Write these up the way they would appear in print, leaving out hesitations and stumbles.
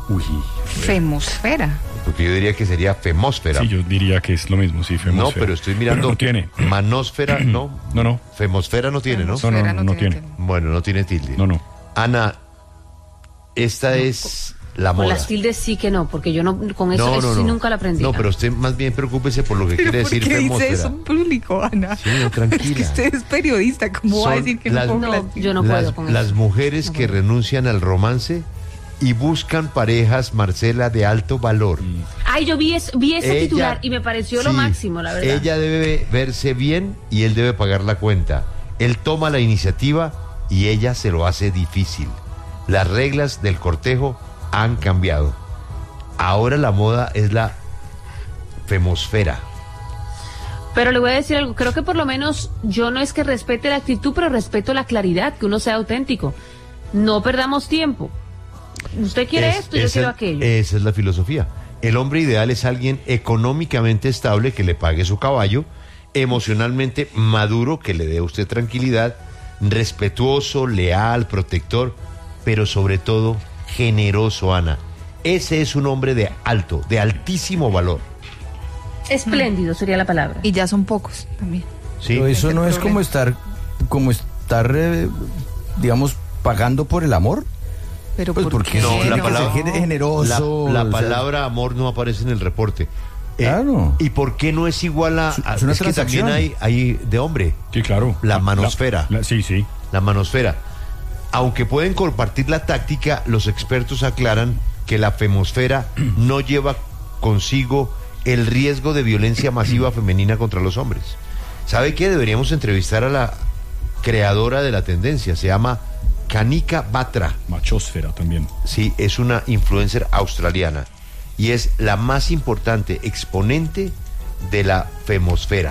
Uy. Femosfera. Porque yo diría que sería femósfera. Sí, yo diría que es lo mismo, sí, femosfera. No, pero estoy mirando. Pero no tiene. Manósfera, no. No. Femosfera no tiene, ¿no? No tiene. Bueno, no tiene tilde. No. Ana, esta es la Con moda. las tildes sí que no, porque yo no, con eso, eso sí nunca la aprendí. No, pero usted más bien preocúpese por lo que quiere decir ¿Por qué dice femósfera. eso en público, Ana? Sí, no, tranquila. Es que usted es periodista, ¿cómo va a Son decir que las- no pongo No, las yo no puedo con Las eso. mujeres que renuncian al romance y buscan parejas, Marcela, de alto valor. Ay, yo vi ese Ella- titular y me pareció lo sí, máximo, la verdad. Ella debe verse bien y él debe pagar la cuenta. Él toma la iniciativa y ella se lo hace difícil. Las reglas del cortejo han cambiado. Ahora la moda es la femosfera. Pero le voy a decir algo, creo que por lo menos yo no es que respete la actitud, pero respeto la claridad, que uno sea auténtico. No perdamos tiempo. Usted quiere esto, yo quiero aquello. Esa es la filosofía. El hombre ideal es alguien económicamente estable que le pague su caballo, emocionalmente maduro que le dé a usted tranquilidad, respetuoso, leal, protector, pero sobre todo generoso, Ana. Ese es un hombre de altísimo valor. Espléndido sería la palabra. Y ya son pocos también. ¿Sí? Pero eso Es el no es problema. como estar, digamos, pagando por el amor. Pero Pues ¿por porque qué? no, la palabra- generoso. La o sea, palabra amor no aparece en el reporte. Claro. ¿Y por qué no es igual a...? Es una es que también transacción. hay de hombre, Sí, claro. La manosfera. Sí. la manosfera. Aunque pueden compartir la táctica, los expertos aclaran que la femosfera no lleva consigo el riesgo de violencia masiva femenina contra los hombres. ¿Sabe qué? Deberíamos entrevistar a la creadora de la tendencia. Se llama Kanika Batra. Machosfera también. Sí, es una influencer australiana y es la más importante exponente de la femosfera.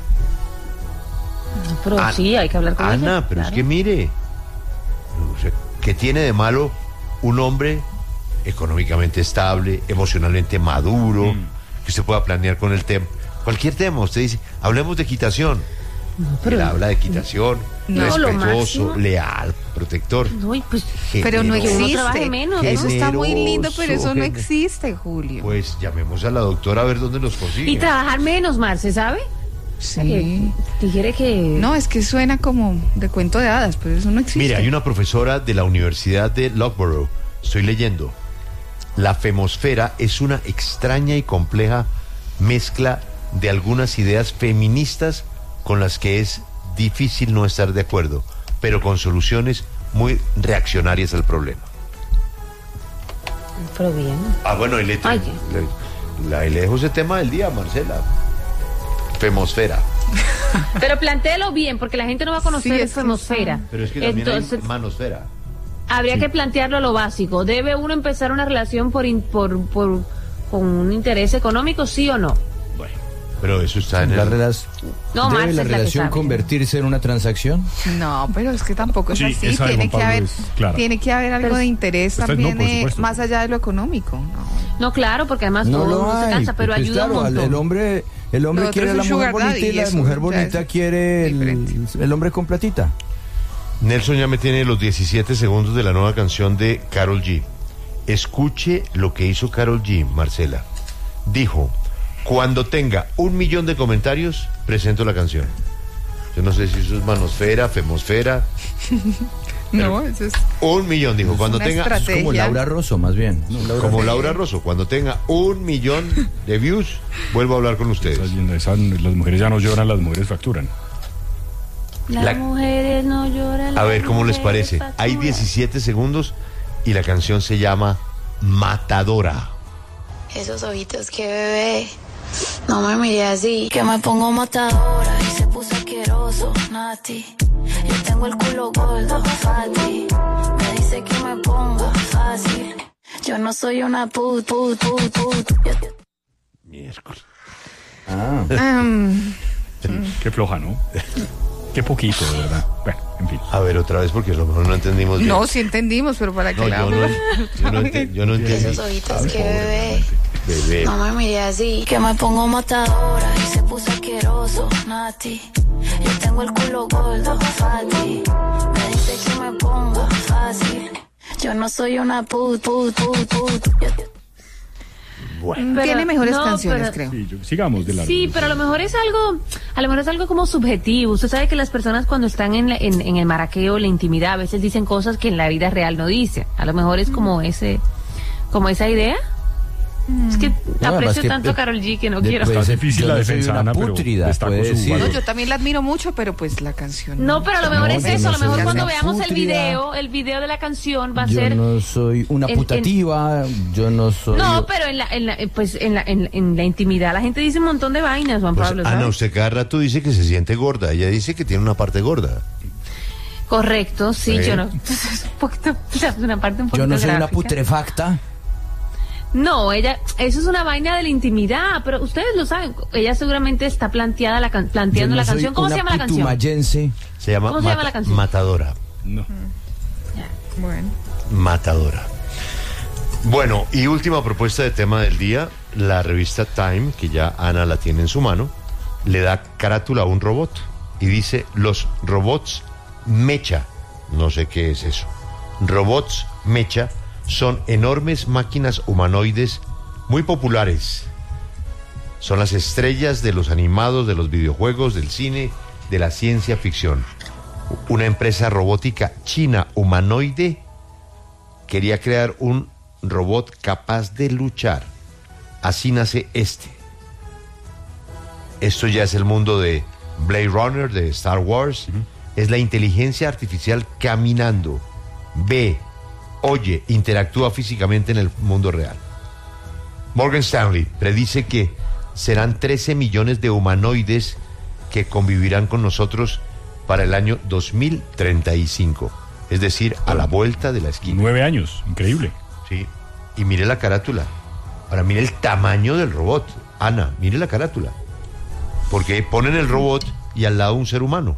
Pero Ana- sí, hay que hablar con ella. Ana, pero claro. es que mire, o sea, ¿qué tiene de malo un hombre económicamente estable, emocionalmente maduro, que usted pueda planear con el tema? Cualquier tema, usted dice, hablemos de equitación. pero- Él habla de equitación, No, lo respetuoso, máximo. leal, protector. No, y pues, Pero no generoso. uno existe. trabaje menos, ¿no? Eso está muy lindo, pero eso no Generoso, existe, Julio. Pues llamemos a la doctora a ver dónde los consigue. y trabajar menos, Marce, ¿sabe? Sí. Dijere que... No, es que suena como de cuento de hadas, pero eso no existe. Mire, hay una profesora de la Universidad de Loughborough, estoy leyendo, la femosfera es una extraña y compleja mezcla de algunas ideas feministas con las que es difícil no estar de acuerdo, pero con soluciones muy reaccionarias al problema. Pero bien. Bueno, y Ay, le dejo ese tema del día, Marcela. Femosfera. Pero plantéelo bien, porque la gente no va a conocer Sí, es que femosfera. Pero es que también Entonces, hay manosfera. habría que plantearlo a lo básico. ¿Debe uno empezar una relación con un interés económico, sí o no? Bueno, pero eso está en La el... No, ¿Debe Marce la es la que relación sabe. convertirse en una transacción? No, pero es que tampoco es Sí, así. esa de Tiene Juan que Pablo haber, es clara. tiene que haber algo Pero- de interés Usted no, también, por supuesto. más allá de lo económico. No. No, claro, porque además No todo el lo mundo se hay. cansa, pero Pues ayuda claro, un montón. el hombre Lo otro quiere a es la un mujer sugar daddy, bonita y la eso mujer ya bonita es quiere diferente. el hombre con platita. Nelson ya me tiene los 17 segundos de la nueva canción de Karol G. Escuche lo que hizo Karol G, Marcela. Dijo, cuando tenga 1 millón de comentarios, presento la canción. Yo no sé si eso es manosfera, femosfera. No, eso es 1 millón, dijo. Cuando una tenga, estrategia. Como Laura Rosso, más bien. como Laura Rosso, cuando tenga 1 millón de views, vuelvo a hablar con ustedes. Las mujeres ya no lloran, las mujeres facturan. Las La- mujeres no lloran. A las ver cómo les mujeres parece. Hay facturan. 17 segundos y la canción se llama Matadora. Esos ojitos que bebé, no me mire así, que me pongo matadora y se puso asqueroso, Nati. Yo tengo el culo gordo, Fati. Me dice que me ponga fácil. Yo no soy una put. Miércoles. Qué floja, ¿no? Qué poquito, de verdad. Bueno, en fin. A ver, otra vez, porque a lo mejor no entendimos bien. No, sí entendimos, pero para que No, la yo no entendí. Esos ojitos que bebé, Bebé. no me mire así, que me pongo matadora y se puso asqueroso, Nati. Yo tengo el culo gordo, Fati. Me dice que me ponga fácil. Yo no soy una put. Bueno. Pero- Tiene mejores no, canciones, pero- creo. Sí, sigamos de largo. Sí, pero a lo mejor es algo como subjetivo. Usted sabe que las personas cuando están en el maraqueo, en la intimidad, a veces dicen cosas que en la vida real no dicen. A lo mejor es como esa idea. Es que además aprecio que, tanto a Karol G que no de- quiero. pues, Está difícil yo la no soy defensa, una Ana, pero pútrida, destaco puede su decir. valor. No, yo también la admiro mucho, pero pues la canción. No, pero a lo mejor No, es yo eso. no A lo mejor soy cuando una veamos pútrida. el video de la canción va a Yo ser. no soy una en- putativa, yo no soy... No, pero en la intimidad la gente dice un montón de vainas, Juan Pues, Pablo. Ana, ¿sabes? usted cada rato dice que se siente gorda. Ella dice que tiene una parte gorda. Correcto, sí, Sí. yo no. Es un poquito, o sea, es una parte un poquito Yo no soy una gráfica. putrefacta. No, eso es una vaina de la intimidad, pero ustedes lo saben. Ella seguramente está planteando la canción. ¿Cómo se llama la canción? Putumayense. Se llama, ¿Cómo se llama la canción? Matadora. No. Bueno. Matadora. Bueno, y última propuesta de tema del día. La revista Time, que ya Ana la tiene en su mano, le da carátula a un robot y dice: los robots mecha. No sé qué es eso. Robots mecha son enormes máquinas humanoides muy populares. Son las estrellas de los animados, de los videojuegos, del cine, de la ciencia ficción. Una empresa robótica china humanoide quería crear un robot capaz de luchar. Así nace este. Esto ya es el mundo de Blade Runner, de Star Wars. Es la inteligencia artificial caminando. Ve, oye, interactúa físicamente en el mundo real. Morgan Stanley predice que serán 13 millones de humanoides que convivirán con nosotros para el año 2035. Es decir, a la vuelta de la esquina. 9 años, increíble. Sí. Y mire la carátula. Ahora mire el tamaño del robot. Ana, mire la carátula. Porque ponen el robot y al lado un ser humano.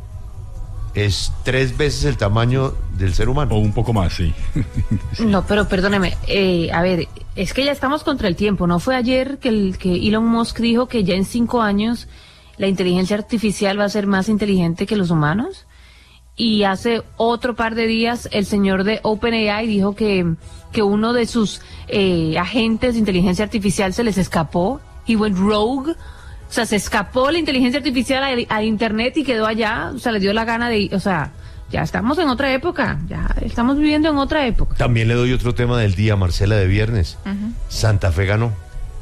Es 3 veces el tamaño del ser humano. O un poco más, sí. No, pero perdóneme, a ver, es que ya estamos contra el tiempo. ¿No fue ayer que Elon Musk dijo que ya en 5 años la inteligencia artificial va a ser más inteligente que los humanos? Y hace otro par de días el señor de OpenAI dijo que uno de sus agentes de inteligencia artificial se les escapó. He went rogue. O sea, se escapó la inteligencia artificial a internet y quedó allá. O sea, le dio la gana de ir. O sea, ya estamos en otra época. Ya estamos viviendo en otra época. También le doy otro tema del día, Marcela, de viernes. Santa Fe ganó.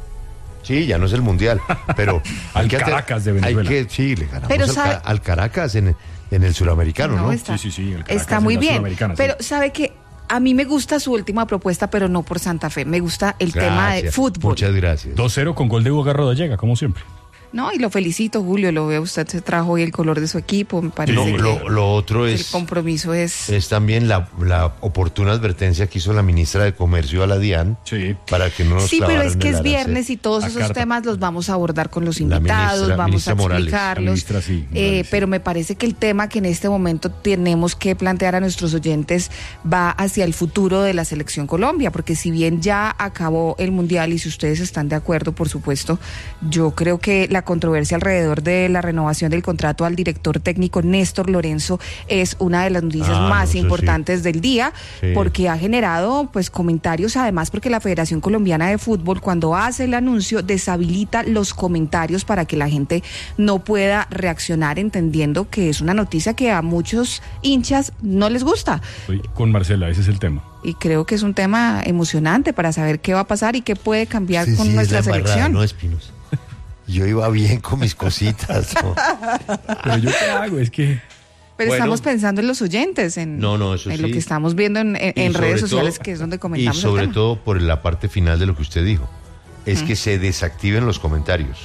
Sí, ya no es el mundial, pero Al Caracas de Venezuela. Sí, le ganamos Pero al Caracas en el suramericano, ¿no? Está, Sí, el Caracas está en muy la bien. Sudamericana, Pero sí. sabe que a mí me gusta su última propuesta, pero no por Santa Fe. Me gusta el tema de Gracias, fútbol. Muchas gracias. 2-0 con gol de Hugo Rodallega, como siempre. No, y lo felicito, Julio. Lo veo, usted se trajo hoy el color de su equipo. Me parece No, que lo otro el es compromiso es también la oportuna advertencia que hizo la ministra de Comercio a la DIAN Sí. para que no nos Sí, pero clavaran es que el es arancel. viernes y todos A esos carta. temas los vamos a abordar con los La invitados, ministra vamos a Morales. explicarlos. La ministra, sí, Morales, sí. Pero me parece que el tema que en este momento tenemos que plantear a nuestros oyentes va hacia el futuro de la selección Colombia, porque si bien ya acabó el Mundial y si ustedes están de acuerdo, por supuesto, yo creo que la controversia alrededor de la renovación del contrato al director técnico Néstor Lorenzo es una de las noticias más eso sí. importantes del día, Sí. porque ha generado pues comentarios, además porque la Federación Colombiana de Fútbol cuando hace el anuncio deshabilita los comentarios para que la gente no pueda reaccionar, entendiendo que es una noticia que a muchos hinchas no les gusta. Estoy con Marcela, ese es el tema. Y creo que es un tema emocionante para saber qué va a pasar y qué puede cambiar Sí, con sí, nuestra es la embarrada, selección. ¿no, Espinos? Yo iba bien con mis cositas, ¿no? Pero yo qué hago, es que... Pero Bueno. estamos pensando en los oyentes, en No, eso lo sí. que estamos viendo en Y redes sobre sociales, todo- que es donde comentamos Y el sobre tema. todo por la parte final de lo que usted dijo, es que se desactiven los comentarios.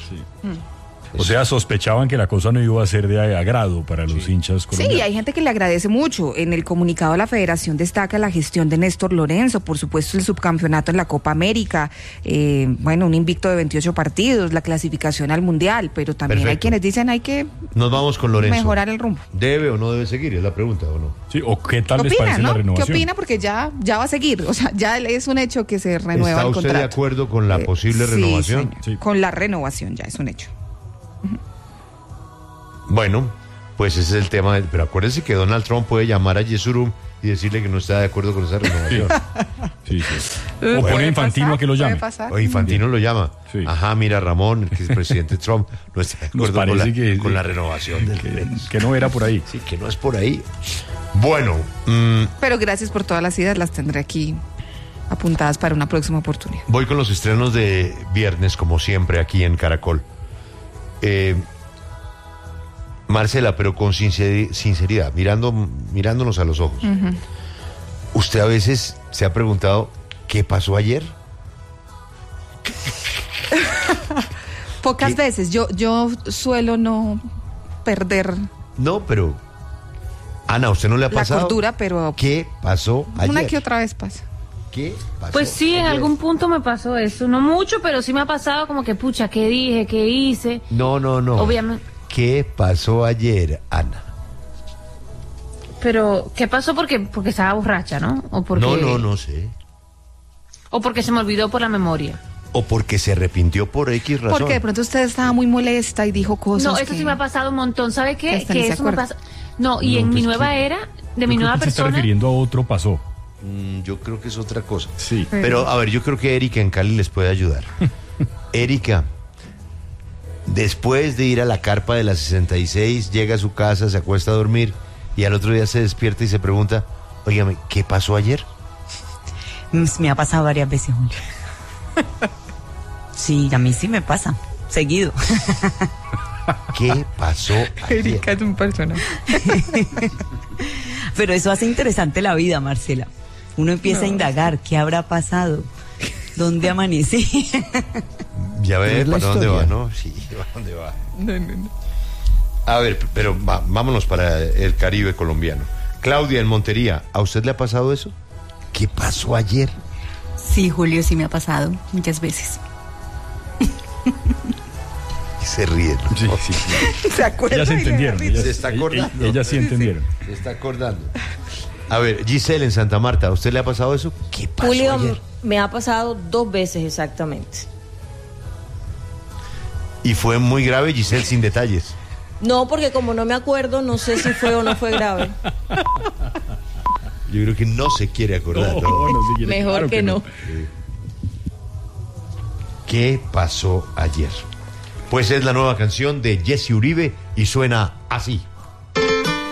O sea, sospechaban que la cosa no iba a ser de agrado para los hinchas Sí, colombianos. hay gente que le agradece mucho. En el comunicado la Federación destaca la gestión de Néstor Lorenzo, por supuesto el subcampeonato en la Copa América, bueno, un invicto de 28 partidos, la clasificación al Mundial, pero también hay Perfecto. quienes dicen hay que Nos vamos con Lorenzo. mejorar el rumbo. ¿Debe o no debe seguir? Es la pregunta, ¿o no? Sí, ¿o qué tal ¿Qué les opina, parece la no? ¿Qué renovación? opina? Porque ya va a seguir, o sea, ya es un hecho que se renueva ¿Está el usted contrato. de acuerdo con la posible Sí, renovación? señor. Sí. Con la renovación ya es un hecho. Bueno, pues ese es el tema. Pero acuérdense que Donald Trump puede llamar a Yesurum y decirle que no está de acuerdo con esa renovación. Sí. O pone Infantino a que lo llame. O Infantino lo llama. Sí. Ajá, mira, Ramón, que el presidente Trump no está de Nos acuerdo parece con la renovación del que no era por ahí. Sí, que no es por ahí. Bueno, Pero gracias por todas las ideas, las tendré aquí apuntadas para una próxima oportunidad. voy con los estrenos de viernes, como siempre, aquí en Caracol. Marcela, pero con sinceridad, mirándonos a los ojos. ¿Usted a veces se ha preguntado qué pasó ayer? Pocas ¿Qué? veces. Yo suelo no perder No, pero... Ana, ¿a usted no le ha la pasado? cordura, pero ¿Qué pasó ayer? una que otra vez pasa. ¿Qué pasó Pues sí, en ayer? algún punto me pasó eso. No mucho, pero sí me ha pasado como que, pucha, ¿qué dije? ¿Qué hice? No. Obviamente. ¿Qué pasó ayer, Ana? Pero, ¿qué pasó? Porque estaba borracha, ¿no? O porque, No sé. O porque se me olvidó por la memoria. O porque se arrepintió por X razón. Porque de pronto usted estaba muy molesta y dijo cosas. No, eso que- sí me ha pasado un montón. ¿Sabe que qué? hasta ni Que se eso me acuerda. pasa. No, y en mi nueva era, de mi Yo creo nueva que se está persona. refiriendo a otro pasó. Yo creo que es otra cosa. Sí. Pero, a ver, yo creo que Erika en Cali les puede ayudar. Erika, después de ir a la carpa de la 66, llega a su casa, se acuesta a dormir y al otro día se despierta y se pregunta, óigame, ¿qué pasó ayer? Me ha pasado varias veces, Julio. Sí, a mí sí me pasa. Seguido. ¿Qué pasó ayer? Erika es un personaje. Pero eso hace interesante la vida, Marcela. Uno empieza a indagar qué habrá pasado, dónde amanecí. Ya ve Es la para dónde va, historia. ¿no? Sí, para dónde va. A ver, pero vámonos para el Caribe colombiano. Claudia, en Montería, ¿a usted le ha pasado eso? ¿Qué pasó ayer? Sí, Julio, sí me ha pasado muchas veces. Y se ríe, ¿no? Sí. ¿Se acuerda? Ellas entendieron. Se está acordando. Ellas sí entendieron. Se está acordando. A ver, Giselle en Santa Marta, ¿a usted le ha pasado eso? ¿Qué pasó Julio, ayer? me ha pasado 2 veces exactamente. Y fue muy grave, Giselle, sin detalles. No, porque como no me acuerdo, no sé si fue o no fue grave. Yo creo que no se quiere acordar. ¿no? No se quiere, Mejor claro que no. ¿Qué pasó ayer? Pues es la nueva canción de Jesse Uribe y suena así.